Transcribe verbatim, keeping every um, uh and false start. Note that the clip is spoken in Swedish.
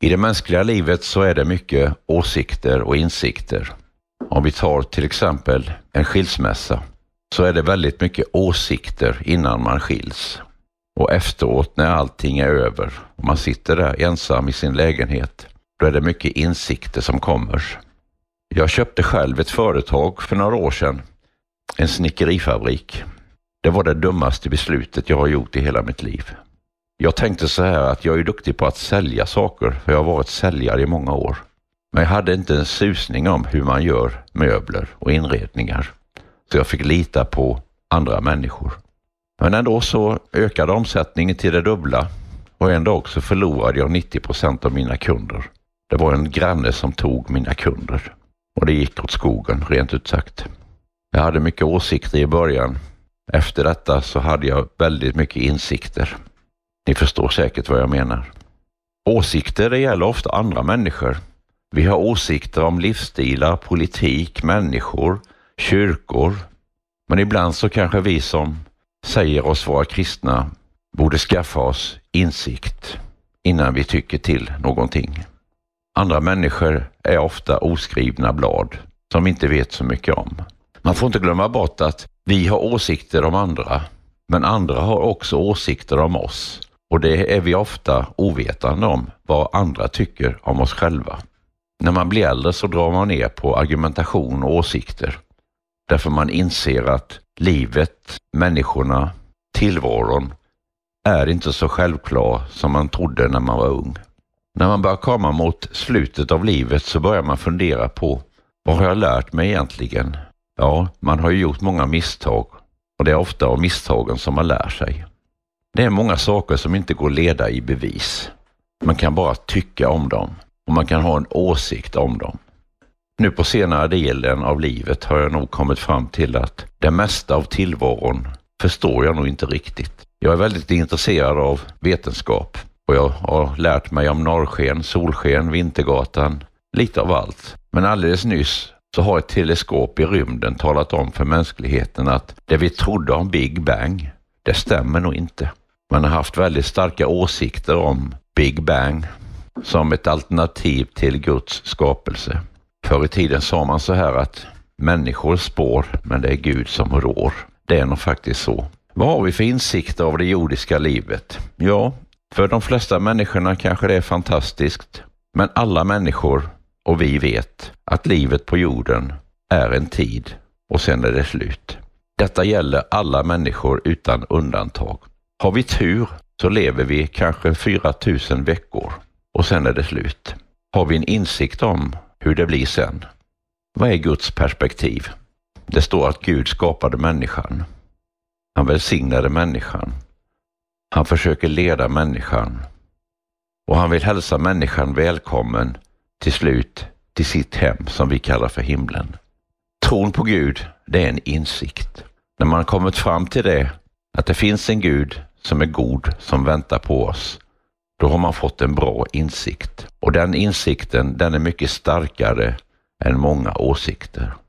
I det mänskliga livet så är det mycket åsikter och insikter. Om vi tar till exempel en skilsmässa så är det väldigt mycket åsikter innan man skiljs. Och efteråt när allting är över och man sitter där ensam i sin lägenhet, då är det mycket insikter som kommer. Jag köpte själv ett företag för några år sedan, en snickerifabrik. Det var det dummaste beslutet jag har gjort i hela mitt liv. Jag tänkte så här att jag är duktig på att sälja saker, för jag har varit säljare i många år. Men jag hade inte en susning om hur man gör möbler och inredningar. Så jag fick lita på andra människor. Men ändå så ökade omsättningen till det dubbla. Och en dag så förlorade jag nittio procent av mina kunder. Det var en granne som tog mina kunder. Och det gick åt skogen, rent ut sagt. Jag hade mycket åsikter i början. Efter detta så hade jag väldigt mycket insikter. Ni förstår säkert vad jag menar. Åsikter det gäller ofta andra människor. Vi har åsikter om livsstilar, politik, människor, kyrkor. Men ibland så kanske vi som säger oss vara kristna borde skaffa oss insikt innan vi tycker till någonting. Andra människor är ofta oskrivna blad som inte vet så mycket om. Man får inte glömma bort att vi har åsikter om andra, men andra har också åsikter om oss. Och det är vi ofta ovetande om vad andra tycker om oss själva. När man blir äldre så drar man ner på argumentation och åsikter. Därför man inser att livet, människorna, tillvaron är inte så självklar som man trodde när man var ung. När man börjar komma mot slutet av livet så börjar man fundera på vad har jag lärt mig egentligen? Ja, man har ju gjort många misstag och det är ofta av misstagen som man lär sig. Det är många saker som inte går att leda i bevis. Man kan bara tycka om dem och man kan ha en åsikt om dem. Nu på senare delen av livet har jag nog kommit fram till att det mesta av tillvaron förstår jag nog inte riktigt. Jag är väldigt intresserad av vetenskap och jag har lärt mig om norrsken, solsken, Vintergatan, lite av allt. Men alldeles nyss så har ett teleskop i rymden talat om för mänskligheten att det vi trodde om Big Bang, det stämmer nog inte. Man har haft väldigt starka åsikter om Big Bang som ett alternativ till Guds skapelse. Förr i tiden sa man så här att människor spår, men det är Gud som rår. Det är nog faktiskt så. Vad har vi för insikter av det jordiska livet? Ja, för de flesta människorna kanske det är fantastiskt. Men alla människor och vi vet att livet på jorden är en tid och sen är det slut. Detta gäller alla människor utan undantag. Har vi tur så lever vi kanske fyra tusen veckor och sen är det slut. Har vi en insikt om hur det blir sen? Vad är Guds perspektiv? Det står att Gud skapade människan. Han välsignade människan. Han försöker leda människan. Och han vill hälsa människan välkommen till slut till sitt hem som vi kallar för himlen. Tron på Gud, det är en insikt. När man kommit fram till det, att det finns en Gud som är god, som väntar på oss, då har man fått en bra insikt. Och den insikten, den är mycket starkare än många åsikter.